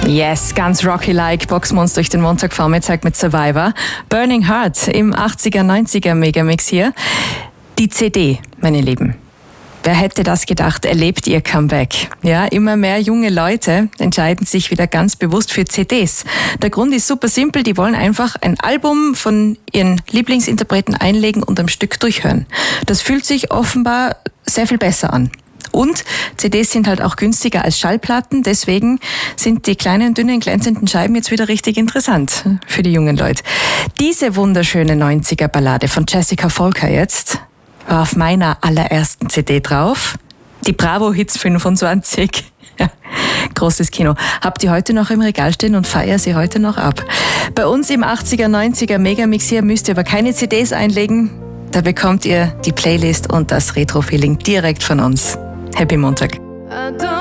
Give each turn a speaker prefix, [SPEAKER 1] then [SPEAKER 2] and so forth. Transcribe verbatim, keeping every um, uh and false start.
[SPEAKER 1] Yes, ganz Rocky-like. Boxmonster durch den Montagvormittag mit Survivor. Burning Heart im achtziger, neunziger Megamix hier. Die C D, meine Lieben. Wer hätte das gedacht, erlebt ihr Comeback? Ja, immer mehr junge Leute entscheiden sich wieder ganz bewusst für C Ds. Der Grund ist super simpel, die wollen einfach ein Album von ihren Lieblingsinterpreten einlegen und am Stück durchhören. Das fühlt sich offenbar sehr viel besser an. Und C Ds sind halt auch günstiger als Schallplatten, deswegen sind die kleinen, dünnen, glänzenden Scheiben jetzt wieder richtig interessant für die jungen Leute. Diese wunderschöne neunziger Ballade von Jessica Volker jetzt war auf meiner allerersten C D drauf. Die Bravo Hits fünfundzwanzig. Ja, großes Kino. Habt ihr heute noch im Regal stehen und feier sie heute noch ab. Bei uns im achtziger, neunziger Megamix hier müsst ihr aber keine C Ds einlegen. Da bekommt ihr die Playlist und das Retro-Feeling direkt von uns. Happy Montag.